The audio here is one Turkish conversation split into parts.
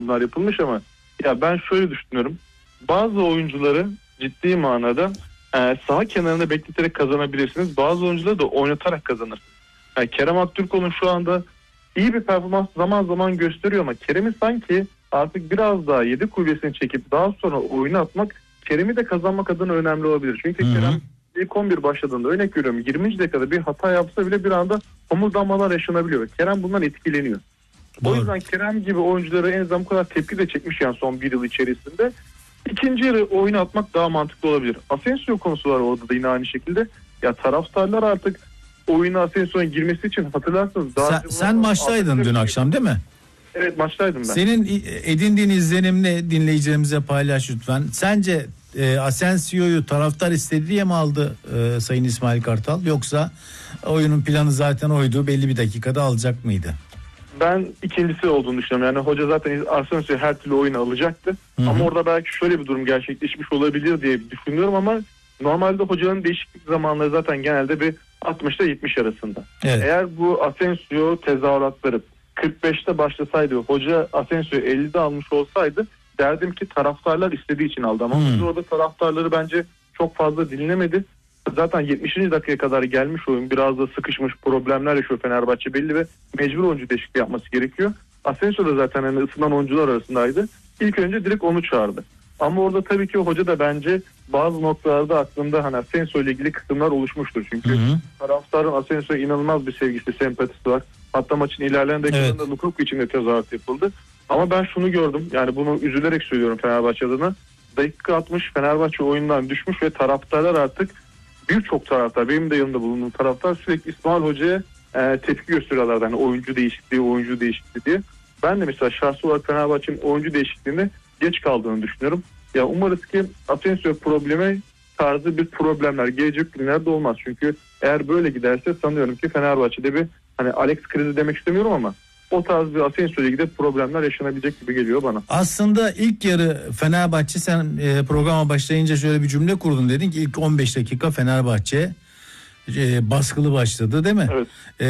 bunlar yapılmış ama ya ben şöyle düşünüyorum. Bazı oyuncuları ciddi manada saha kenarında bekleterek kazanabilirsiniz. Bazı oyuncuları da oynatarak kazanırsınız. Yani Kerem Aktürkoğlu'nun şu anda iyi bir performans zaman zaman gösteriyor ama Kerem'i sanki artık biraz daha yedek kulübesine çekip daha sonra oyunu atmak Kerem'i de kazanmak adına önemli olabilir. Çünkü Kerem ilk 11 başladığında örnek veriyorum 20. dakikada bir hata yapsa bile bir anda homurdanmalar yaşanabiliyor. Kerem bundan etkileniyor. Doğru. O yüzden Kerem gibi oyuncuları en azından bu kadar tepki de çekmiş yani son bir yıl içerisinde. İkinci yarı oyunu atmak daha mantıklı olabilir. Asensio konusu var orada da yine aynı şekilde. Ya taraftarlar artık oyuna Asensio'nun girmesi için hatırlarsınız. Sen maçtaydın dün akşam değil mi? Evet maçtaydım ben. Senin edindiğin izlenimle dinleyicilerimize paylaş lütfen. Sence Asensio'yu taraftar istedi diye mi aldı Sayın İsmail Kartal? Yoksa oyunun planı zaten oydu, belli bir dakikada alacak mıydı? Ben ikincisi olduğunu düşünüyorum. Yani hoca zaten Asensio'yu her türlü oyuna alacaktı. Hı-hı. Ama orada belki şöyle bir durum gerçekleşmiş olabilir diye düşünüyorum ama normalde hocanın değişiklik zamanları zaten genelde bir 60'ta 70 arasında. Evet. Eğer bu Asensio tezahüratları 45'te başlasaydı, hoca Asensio'yu 50'de almış olsaydı derdim ki taraftarlar istediği için aldı. Ama orada taraftarları bence çok fazla dinlemedi. Zaten 70. dakikaya kadar gelmiş oyun, biraz da sıkışmış, problemler yaşıyor Fenerbahçe belli ve mecbur oyuncu değişikliği yapması gerekiyor. Asensio da zaten hani ısınan oyuncular arasındaydı. İlk önce direkt onu çağırdı. Ama orada tabii ki hoca da bence bazı noktalarda aklında hani Asensio ile ilgili kısımlar oluşmuştur. Çünkü taraftarın Asensio'ya inanılmaz bir sevgisi, sempatisi var. Hatta maçın ilerleyen dakikalarında Lukaku için de tezahürat yapıldı. Ama ben şunu gördüm, yani bunu üzülerek söylüyorum Fenerbahçe adına. Dakika 60 Fenerbahçe oyundan düşmüş ve taraftarlar artık birçok taraftar, benim de yanında bulunduğum taraftar sürekli İsmail Hoca'ya tepki gösteriyorlardı. Yani oyuncu değişikliği diye. Ben de mesela şahsi olarak Fenerbahçe'nin oyuncu değişikliğinde geç kaldığını düşünüyorum. Ya umarız ki Asensio problemi tarzı bir problemler gelecek günlerde olmaz. Çünkü eğer böyle giderse sanıyorum ki Fenerbahçe'de bir hani Alex krizi demek istemiyorum ama o tarz bir Asensio ile ilgili problemler yaşanabilecek gibi geliyor bana. Aslında ilk yarı Fenerbahçe, sen programa başlayınca şöyle bir cümle kurdun, dedin ki ilk 15 dakika Fenerbahçe baskılı başladı değil mi? Evet.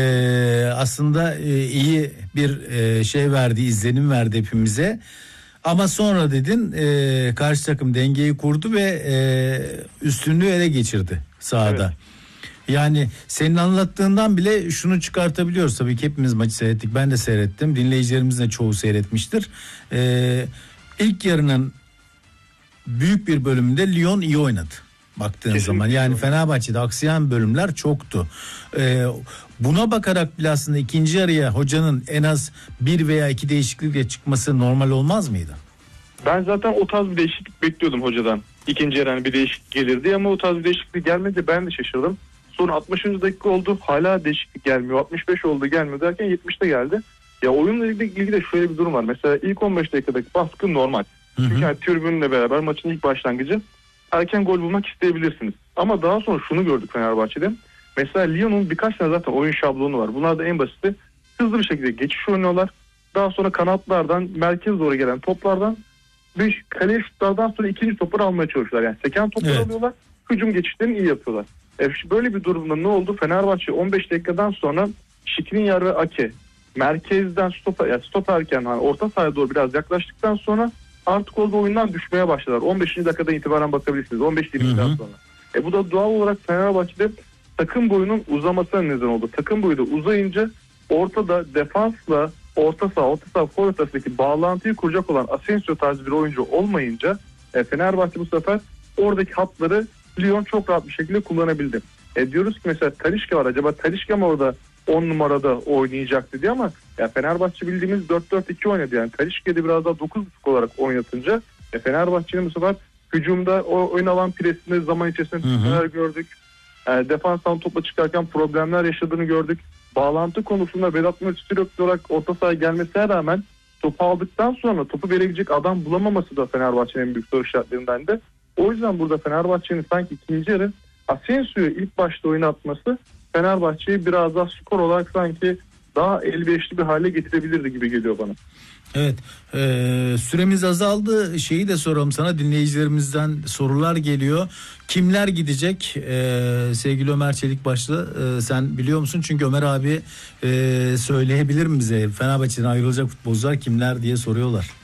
Aslında iyi bir şey verdi, izlenim verdi hepimize. Ama sonra dedin karşı takım dengeyi kurdu ve üstünlüğü ele geçirdi sahada. Evet. Yani senin anlattığından bile şunu çıkartabiliyoruz. Tabii ki hepimiz maçı seyrettik. Ben de seyrettim. Dinleyicilerimizin de çoğu seyretmiştir. İlk yarının büyük bir bölümünde Lyon iyi oynadı. Baktığın zaman yani Fenerbahçe'de aksayan bölümler çoktu. Buna bakarak bile aslında ikinci yarıya hocanın en az bir veya iki değişiklikle çıkması normal olmaz mıydı? Ben zaten o tarz bir değişiklik bekliyordum hocadan. İkinci yarı bir değişiklik gelirdi ama o tarz bir değişiklik gelmedi, ben de şaşırdım. Sonra 60. dakika oldu, hala değişiklik gelmiyor. 65 oldu, gelmiyor derken 70'te geldi. Ya oyunla ilgili de şöyle bir durum var. Mesela ilk 15 dakikadaki baskı normal. Çünkü yani tribünle beraber maçın ilk başlangıcı, erken gol bulmak isteyebilirsiniz. Ama daha sonra şunu gördük Fenerbahçe'de. Mesela Lyon'un birkaç tane zaten oyun şablonu var. Bunlar da en basiti. Hızlı bir şekilde geçiş oynuyorlar. Daha sonra kanatlardan merkez doğru gelen toplardan ve kaleye şutlardan sonra ikinci topları almaya çalışıyorlar. Yani seken topları alıyorlar. Hücum geçişlerini iyi yapıyorlar. Böyle bir durumda ne oldu? Fenerbahçe 15 dakikadan sonra Skriniar ve Ake merkezden stoperken hani orta sahaya doğru biraz yaklaştıktan sonra artık orada oyundan düşmeye başladılar. 15. dakikadan itibaren bakabilirsiniz. 15-20'den sonra. Bu da doğal olarak Fenerbahçe'de takım boyunun uzamasına neden oldu. Takım boyu da uzayınca ortada defansla orta saha forvet arasındaki bağlantıyı kuracak olan Asensio tarzı bir oyuncu olmayınca Fenerbahçe bu sefer oradaki hatları Lyon çok rahat bir şekilde kullanabildi. Diyoruz ki mesela Talisca var. Acaba Talisca mı orada 10 numarada oynayacaktı diye ama Fenerbahçe bildiğimiz 4-4-2 oynadı. Yani Talisca'yı da biraz daha 9.5 olarak oynatınca Fenerbahçe'nin bu sefer hücumda o oyun alan presinde zaman içerisinde neler gördük. Defanstan topla çıkarken problemler yaşadığını gördük. Bağlantı konusunda Vedat Muriç sürekli olarak orta sahaya gelmesine rağmen topu aldıktan sonra topu verebilecek adam bulamaması da Fenerbahçe'nin en büyük soru işaretlerinden de. O yüzden burada Fenerbahçe'nin sanki ikinci yarı Asensio'yu ilk başta oynatması Fenerbahçe'yi biraz daha skor olarak sanki daha elverişli bir hale getirebilirdi gibi geliyor bana. Evet, süremiz azaldı. Şeyi de soralım sana, dinleyicilerimizden sorular geliyor. Kimler gidecek? Sevgili Ömer Çelikbaşlı, sen biliyor musun? Çünkü Ömer abi söyleyebilir mi bize? Fenerbahçe'den ayrılacak futbolcular kimler diye soruyorlar.